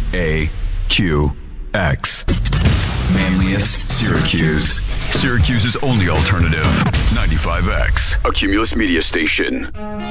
KQX. Manlius, Syracuse's only alternative. 95X, a Cumulus media station.